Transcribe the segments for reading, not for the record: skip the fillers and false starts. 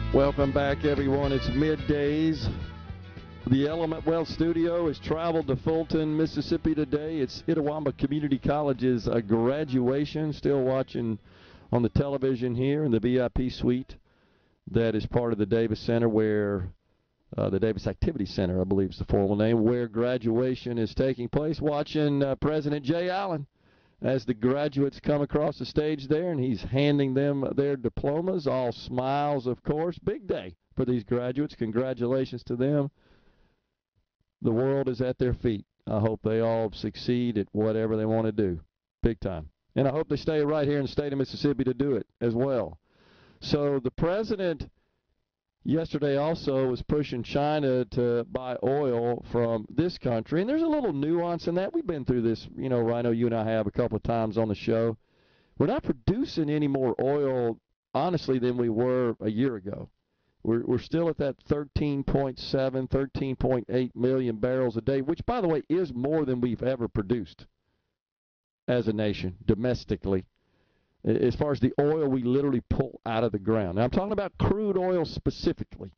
Welcome back, everyone. It's middays. The Element Wealth Studio has traveled to Fulton, Mississippi today. It's Itawamba Community College's graduation. Still watching on the television here in the VIP suite that is part of the Davis Center, where the Davis Activity Center, I believe is the formal name, where graduation is taking place. Watching President Jay Allen as the graduates come across the stage there, and he's handing them their diplomas, all smiles, of course. Big day for these graduates. Congratulations to them. The world is at their feet. I hope they all succeed at whatever they want to do, big time. And I hope they stay right here in the state of Mississippi to do it as well. So the president yesterday also was pushing China to buy oil from this country. And there's a little nuance in that. We've been through this, Rhino, you and I have a couple of times on the show. We're not producing any more oil, honestly, than we were a year ago. We're still at that 13.7, 13.8 million barrels a day, which, by the way, is more than we've ever produced as a nation domestically, as far as the oil we literally pull out of the ground. Now, I'm talking about crude oil specifically.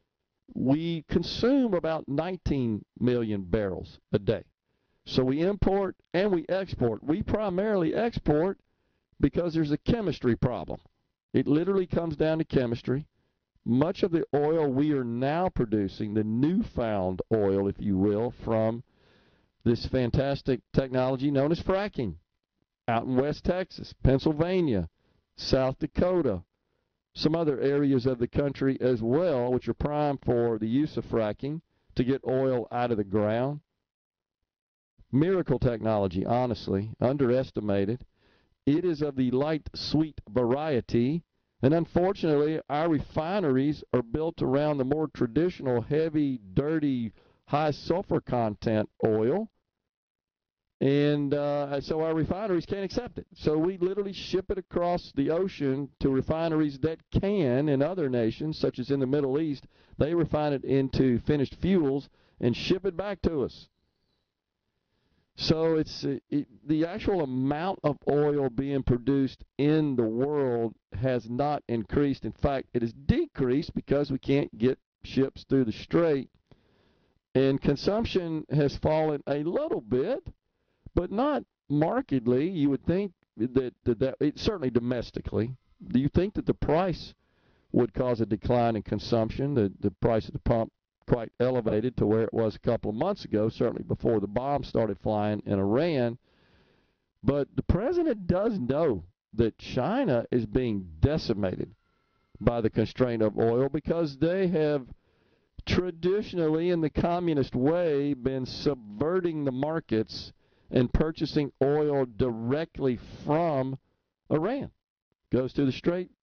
We consume about 19 million barrels a day. So we import and we export. We primarily export because there's a chemistry problem. It literally comes down to chemistry. Much of the oil we are now producing, the newfound oil, if you will, from this fantastic technology known as fracking out in West Texas, Pennsylvania, South Dakota, some other areas of the country as well, which are prime for the use of fracking to get oil out of the ground. Miracle technology, honestly, underestimated. It is of the light sweet variety. And unfortunately, our refineries are built around the more traditional, heavy, dirty, high sulfur content oil. And so our refineries can't accept it. So we literally ship it across the ocean to refineries that can in other nations, such as in the Middle East. They refine it into finished fuels and ship it back to us. So the actual amount of oil being produced in the world has not increased. In fact, it has decreased because we can't get ships through the strait. And consumption has fallen a little bit, but not markedly. You would think that it, certainly domestically. Do you think that the price would cause a decline in consumption? The price at the pump quite elevated to where it was a couple of months ago, certainly before the bombs started flying in Iran. But the president does know that China is being decimated by the constraint of oil because they have traditionally, in the communist way, been subverting the markets and purchasing oil directly from Iran. Goes through the strait,